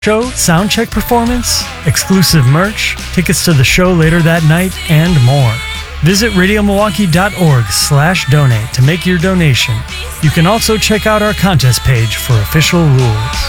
show, soundcheck performance, exclusive merch, tickets to the show later that night, and more. Visit radiomilwaukee.org/donate to make your donation. You can also check out our contest page for official rules.